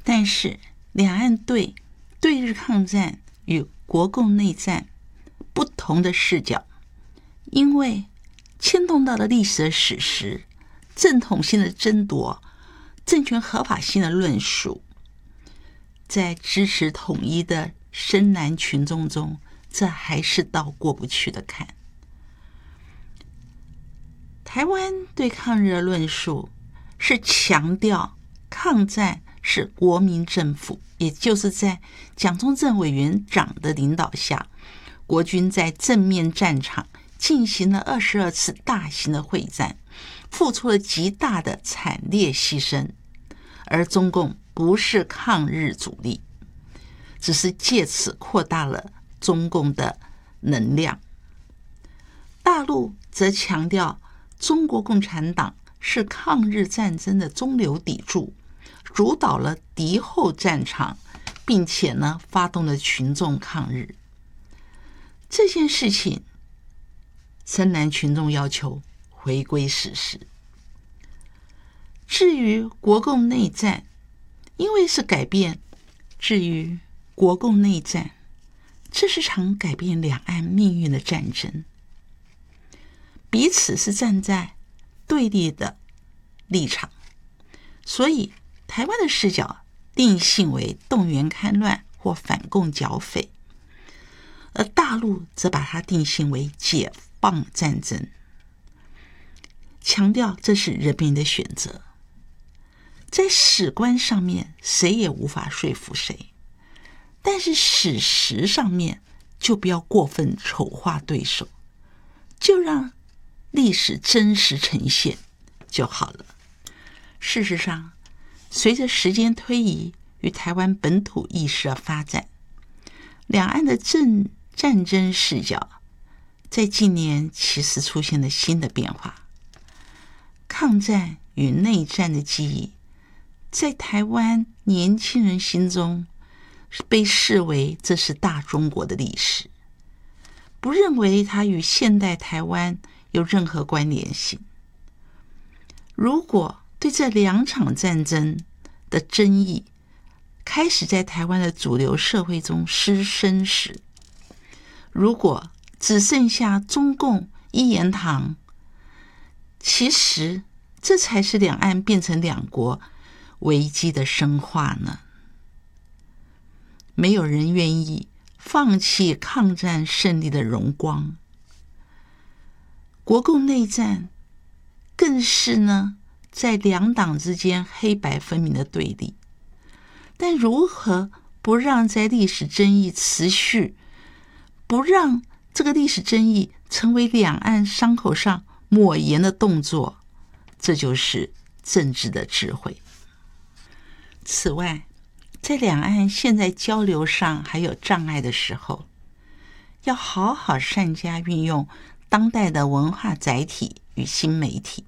但是两岸对日抗战与国共内战不同的视角，因为牵动到了历史的史实、正统性的争夺、政权合法性的论述，在支持统一的深蓝群众中，这还是道过不去的坎。台湾对抗日的论述是强调抗战是国民政府，也就是在蒋中正委员长的领导下，国军在正面战场进行了22次大型的会战，付出了极大的惨烈牺牲，而中共不是抗日主力，只是借此扩大了中共的能量。大陆则强调中国共产党是抗日战争的中流砥柱，主导了敌后战场，并且发动了群众抗日。这件事情，深蓝群众要求回归史实。至于国共内战，因为是改变，这是场改变两岸命运的战争，彼此是站在对立的立场，所以台湾的视角定性为动员戡乱或反共剿匪，而大陆则把它定性为解放战争，强调这是人民的选择。在史观上面，谁也无法说服谁，但是史实上面就不要过分丑化对手，就让历史真实呈现就好了。事实上，随着时间推移与台湾本土意识的发展，两岸的战争视角在近年其实出现了新的变化。抗战与内战的记忆，在台湾年轻人心中被视为这是大中国的历史，不认为它与现代台湾有任何关联性。如果对这两场战争的争议开始在台湾的主流社会中失声时，如果只剩下中共一言堂，其实这才是两岸变成两国危机的深化呢。没有人愿意放弃抗战胜利的荣光，国共内战更是在两党之间黑白分明的对立。但如何不让在历史争议持续，不让这个历史争议成为两岸伤口上抹盐的动作，这就是政治的智慧。此外，在两岸现在交流上还有障碍的时候，要好好善加运用当代的文化载体与新媒体。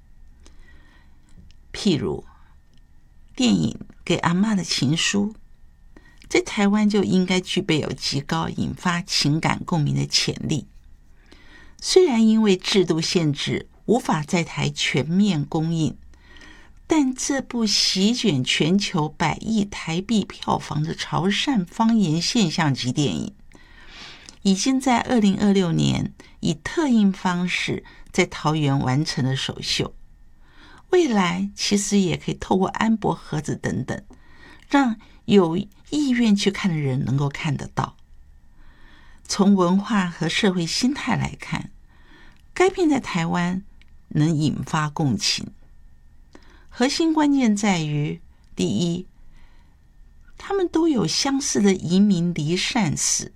譬如电影《给阿嬷的情书》，在台湾就应该具备有极高引发情感共鸣的潜力。虽然因为制度限制无法在台全面公映，但这部席卷全球100亿台币票房的潮汕方言现象级电影，已经在2026年以特映方式在桃园完成了首秀。未来其实也可以透过安博盒子等等，让有意愿去看的人能够看得到。从文化和社会心态来看，该片在台湾能引发共情。核心关键在于，第一，他们都有相似的移民离散史。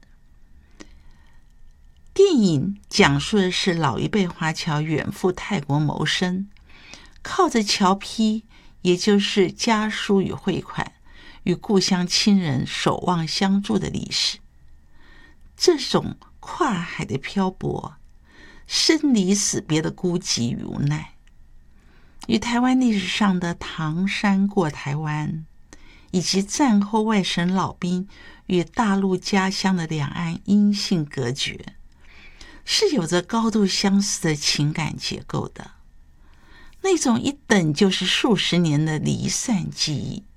电影讲述的是老一辈华侨远赴泰国谋生，靠着侨批，也就是家书与汇款，与故乡亲人守望相助的历史。这种跨海的漂泊，生离死别的孤寂与无奈，与台湾历史上的唐山过台湾，以及战后外省老兵与大陆家乡的两岸音信隔绝，是有着高度相似的情感结构的。那种一等就是数十年的离散记忆，